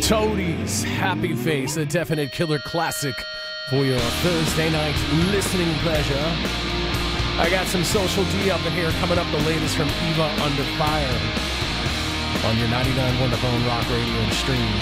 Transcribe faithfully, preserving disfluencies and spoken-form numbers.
Toadies, Happy Face, a definite killer classic for your Thursday night listening pleasure. I got some Social D up in here coming up, the latest from Eva Under Fire on your ninety-nine Wonderphone Rock Radio and Stream.